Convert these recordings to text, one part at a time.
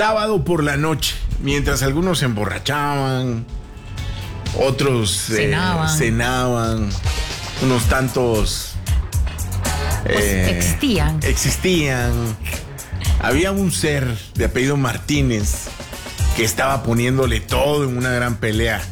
Sábado por la noche, mientras algunos se emborrachaban, otros cenaban, unos tantos existían. Había un ser de apellido Martínez que estaba poniéndole todo en una gran pelea.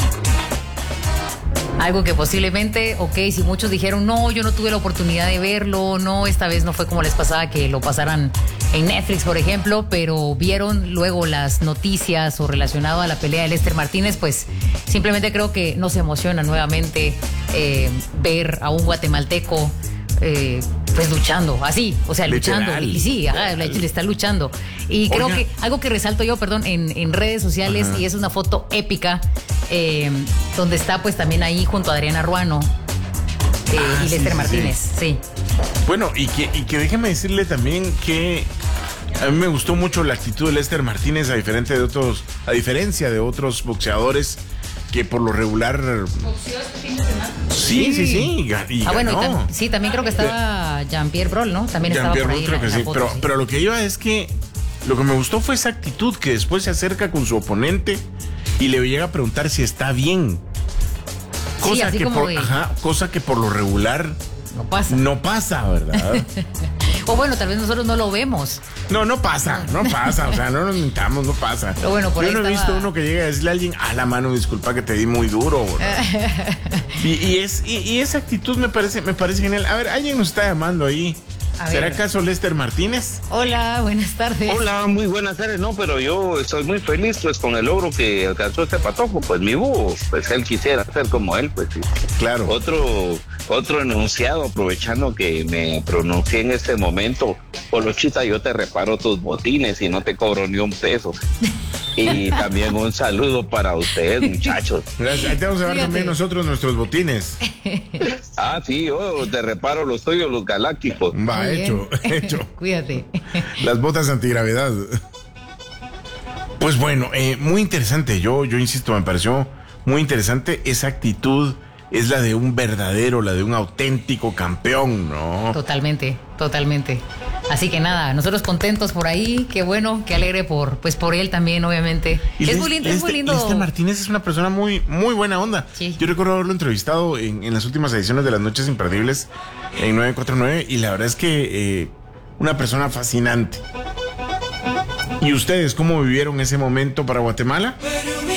Algo que posiblemente, si muchos dijeron, no, yo no tuve la oportunidad de verlo, no, esta vez no fue como les pasaba que lo pasaran en Netflix, por ejemplo, pero vieron luego las noticias o relacionado a la pelea de Lester Martínez, pues simplemente creo que nos emociona nuevamente ver a un guatemalteco pues luchando, así, o sea, literal. luchando, y sí, le está luchando. Y creo que algo que resalto yo, en redes sociales, y es una foto épica, donde está pues también ahí junto a Adriana Ruano y Lester Martínez, sí. Bueno, y que déjeme decirle también que a mí me gustó mucho la actitud de Lester Martínez, a diferencia de otros boxeadores que por lo regular... ¿Boxeó este fin de semana? Sí. Y bueno, también creo que estaba Jean-Pierre Broll, ¿no? También estaba por ahí. Creo que sí, pero lo que iba es que lo que me gustó fue esa actitud, que después se acerca con su oponente y le llega a preguntar si está bien. Cosa que por lo regular no pasa, ¿verdad? O bueno, tal vez nosotros no lo vemos. No pasa, o sea, no nos mintamos, no pasa. Pero bueno, por yo ahí no he visto uno que llegue a decirle a alguien, la mano, disculpa que te di muy duro, y esa actitud me parece genial. A ver, alguien nos está llamando ahí. ¿Será acaso Lester Martínez? Hola, buenas tardes. Hola, muy buenas tardes. No, pero yo estoy muy feliz pues con el logro que alcanzó este patojo. Pues mi búho, pues él quisiera ser como él, pues sí. Claro. Otro enunciado, aprovechando que me pronuncié en este momento. Polochita, yo te reparo tus botines y no te cobro ni un peso. Y también un saludo para ustedes, muchachos. Gracias. Ahí te vamos a llevar también nosotros nuestros botines. Sí, yo te reparo los tuyos, los galácticos. Va, hecho. Cuídate. Las botas antigravedad. Pues bueno, muy interesante. Yo insisto, me pareció muy interesante. Esa actitud es la de un verdadero, la de un auténtico campeón, ¿no? Totalmente. Así que nada, nosotros contentos por ahí, qué bueno, qué alegre por él también, obviamente. Y es muy lindo. Lester Martínez es una persona muy, muy buena onda. Sí. Yo recuerdo haberlo entrevistado en las últimas ediciones de Las Noches Imperdibles en 949, y la verdad es que una persona fascinante. ¿Y ustedes cómo vivieron ese momento para Guatemala?